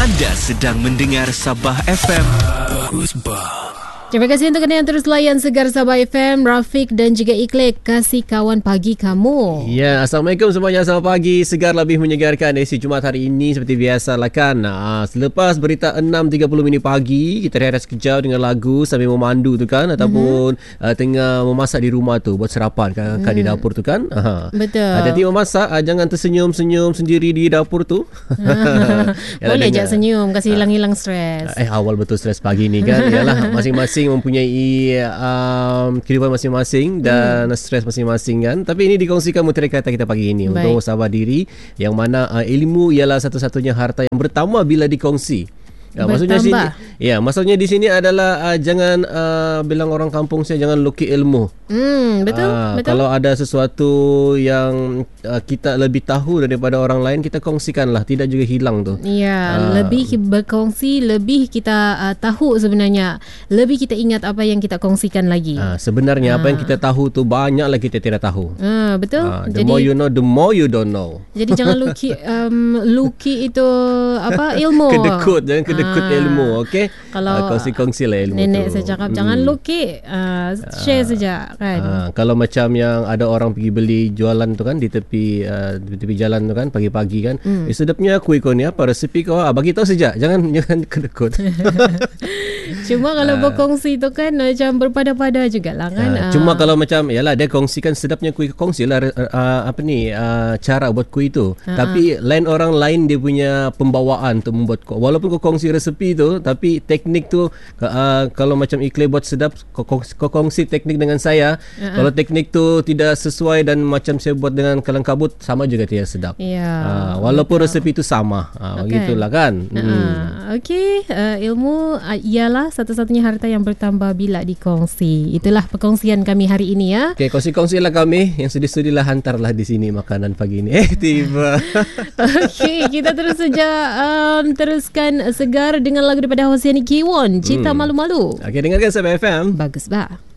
Anda sedang mendengar Sabah FM. Bagus bah. Terima kasih untuk anda yang terus layan Segar Sabah FM. Rafiq dan juga Ikhlas, kasih kawan pagi kamu. Ya, Assalamualaikum semuanya. Selamat pagi. Segar lebih menyegarkan edisi Jumaat hari ini seperti biasa lah kan. Selepas berita 6.30 pagi, kita rehat sekejap dengan lagu sambil memandu tu kan, ataupun tengah memasak di rumah tu, buat sarapan kan, di dapur tu kan. Betul. Hati-hati memasak, jangan tersenyum-senyum sendiri di dapur tu. Boleh je senyum, kasih hilang-hilang stres. Awal betul stres pagi ni kan. Yalah, masing-masing mempunyai kehidupan masing-masing dan stres masing-masing kan. Tapi ini dikongsikan mutiara kata kita pagi ini. Baik. Untuk sahabat diri, yang mana ilmu ialah satu-satunya harta yang bertambah bila dikongsi. Maksudnya di sini adalah jangan bilang orang kampung saya jangan loki ilmu. Betul. Kalau ada sesuatu yang kita lebih tahu daripada orang lain, kita kongsikanlah, tidak juga hilang tu. Ya, lebih berkongsi, lebih kita tahu sebenarnya, lebih kita ingat apa yang kita kongsikan lagi. Sebenarnya apa yang kita tahu tu banyaklah kita tidak tahu. Betul. The more you know, the more you don't know. Jadi jangan luki itu ilmu. Jangan kedekut ilmu, okey? Kalau kongsi lah ilmu nenek tu. saya cakap jangan luki, share saja kan. Kalau macam yang ada orang pergi beli jualan tu kan di tepi jalan tu kan pagi-pagi kan, sedapnya kuih kau ni apa resepi kau, bagi tahu saja, jangan kedekut. Cuma kalau berkongsi tu kan macam berpada-pada jugalah kan. Cuma kalau macam yalah dia kongsikan sedapnya kuih, kongsilah cara buat kuih tu. Tapi lain orang lain dia punya pembawaan untuk membuat kuih. Walaupun kau kongsi resepi tu, tapi teknik tu kalau macam Ikhlas buat sedap, kau kongsi teknik dengan saya. Kalau teknik tu tidak sesuai dan macam saya buat dengan kalang kabut, sama juga tidak sedap. Walaupun resepi tu sama. Begitulah kan. Okey, ilmu ialah satu-satunya harta yang bertambah bila dikongsi. Itulah perkongsian kami hari ini ya. Okey, kongsi-kongsilah kami. Yang sudi-sudilah hantarlah di sini makanan pagi ini. Tiba. Okey, kita terus saja teruskan Segar dengan lagu daripada Hosiani Kiwon, Cinta Malu-Malu. Okey, dengarkan Sabah FM. Bagus bah.